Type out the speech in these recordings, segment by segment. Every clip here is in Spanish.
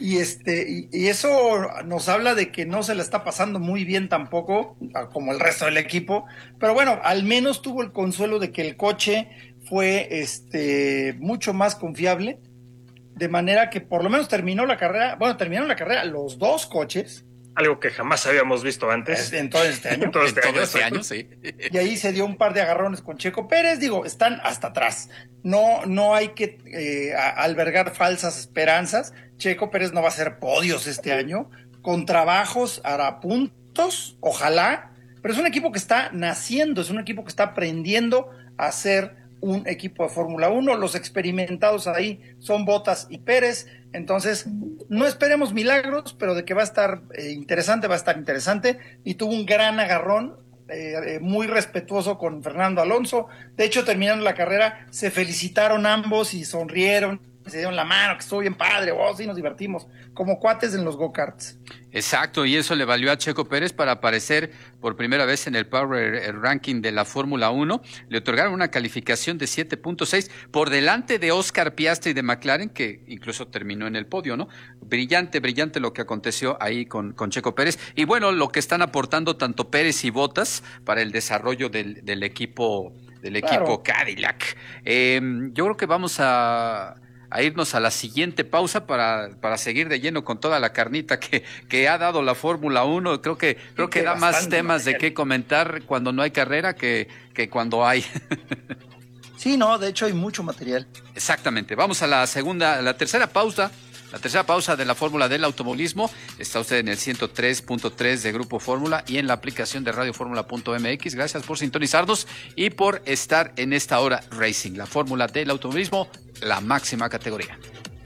Y eso nos habla de que no se le está pasando muy bien tampoco, como el resto del equipo, pero bueno, al menos tuvo el consuelo de que el coche fue mucho más confiable, de manera que por lo menos terminaron la carrera los dos coches. Algo que jamás habíamos visto antes. En todo este año. En todo este año, sí. Y ahí se dio un par de agarrones con Checo Pérez. Digo, están hasta atrás. No hay que albergar falsas esperanzas. Checo Pérez no va a hacer podios este año. Con trabajos hará puntos, ojalá. Pero es un equipo que está naciendo, es un equipo que está aprendiendo a ser un equipo de Fórmula 1. Los experimentados ahí son Bottas y Pérez. Entonces, no esperemos milagros, pero de que va a estar interesante, va a estar interesante. Y tuvo un gran agarrón, muy respetuoso con Fernando Alonso. De hecho, terminando la carrera, se felicitaron ambos y sonrieron, se dieron la mano, que estuvo bien padre, sí nos divertimos, como cuates en los go-karts. Exacto, y eso le valió a Checo Pérez para aparecer por primera vez en el Power Ranking de la Fórmula 1. Le otorgaron una calificación de 7.6 por delante de Oscar Piastri de McLaren, que incluso terminó en el podio, ¿no? Brillante lo que aconteció ahí con Checo Pérez. Y bueno, lo que están aportando tanto Pérez y Bottas para el desarrollo del equipo Claro. Cadillac. Yo creo que vamos a irnos a la siguiente pausa para seguir de lleno con toda la carnita que ha dado la Fórmula 1. Creo que da más temas material de qué comentar cuando no hay carrera que cuando hay. Sí, no, de hecho hay mucho material. Exactamente. Vamos a la tercera pausa. La tercera pausa de la Fórmula del automovilismo. Está usted en el 103.3 de Grupo Fórmula y en la aplicación de radioformula.mx. Gracias por sintonizarnos y por estar en esta hora Racing. La Fórmula del automovilismo, la máxima categoría.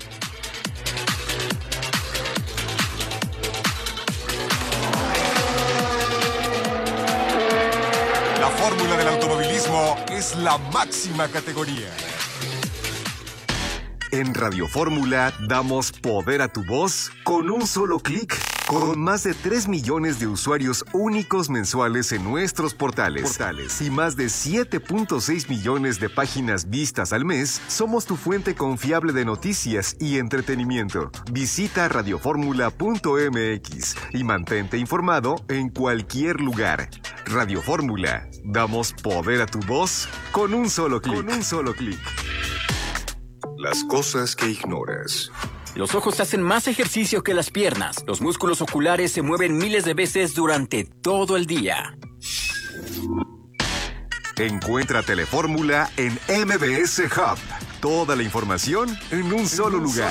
La Fórmula del automovilismo es la máxima categoría. En Radio Fórmula damos poder a tu voz con un solo clic. Con más de 3 millones de usuarios únicos mensuales en nuestros portales y más de 7.6 millones de páginas vistas al mes, somos tu fuente confiable de noticias y entretenimiento. Visita radioformula.mx y mantente informado en cualquier lugar. Radio Fórmula, damos poder a tu voz con un solo clic. Las cosas que ignoras. Los ojos hacen más ejercicio que las piernas. Los músculos oculares se mueven miles de veces durante todo el día. Encuentra Telefórmula en MBS Hub. Toda la información en un solo lugar.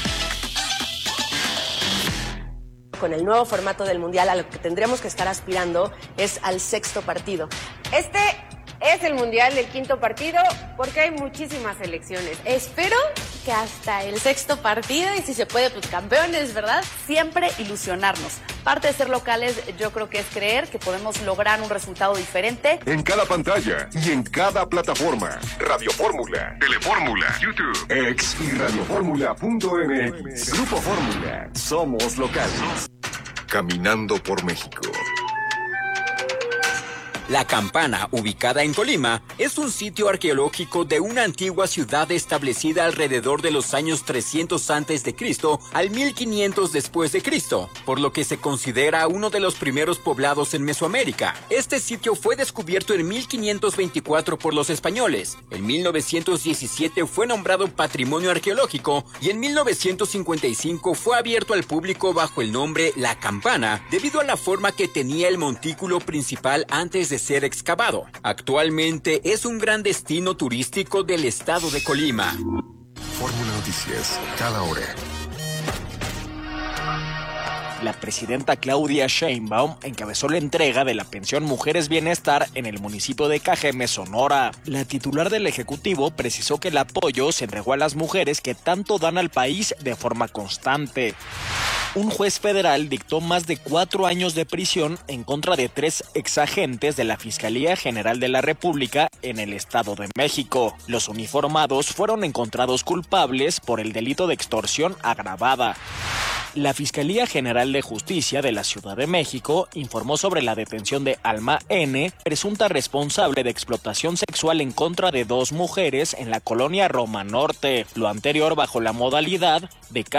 Con el nuevo formato del Mundial, a lo que tendremos que estar aspirando es al sexto partido. Este es el Mundial del quinto partido porque hay muchísimas elecciones. Espero que hasta el sexto partido y si se puede, pues campeones, ¿verdad? Siempre ilusionarnos. Parte de ser locales, yo creo que es creer que podemos lograr un resultado diferente. En cada pantalla y en cada plataforma. Radio Fórmula, Telefórmula, YouTube, X y radioformula.mx. Grupo Fórmula. Somos locales. Caminando por México. La Campana, ubicada en Colima, es un sitio arqueológico de una antigua ciudad establecida alrededor de los años 300 a.C. al 1500 después de Cristo, por lo que se considera uno de los primeros poblados en Mesoamérica. Este sitio fue descubierto en 1524 por los españoles. En 1917 fue nombrado Patrimonio Arqueológico y en 1955 fue abierto al público bajo el nombre La Campana, debido a la forma que tenía el montículo principal antes de ser excavado. Actualmente es un gran destino turístico del estado de Colima. Fórmula Noticias, cada hora. La presidenta Claudia Sheinbaum encabezó la entrega de la pensión Mujeres Bienestar en el municipio de Cajeme, Sonora. La titular del Ejecutivo precisó que el apoyo se entregó a las mujeres que tanto dan al país de forma constante. Un juez federal dictó más de 4 años de prisión en contra de 3 exagentes de la Fiscalía General de la República en el Estado de México. Los uniformados fueron encontrados culpables por el delito de extorsión agravada. La Fiscalía General de Justicia de la Ciudad de México informó sobre la detención de Alma N., presunta responsable de explotación sexual en contra de 2 mujeres en la colonia Roma Norte, lo anterior bajo la modalidad de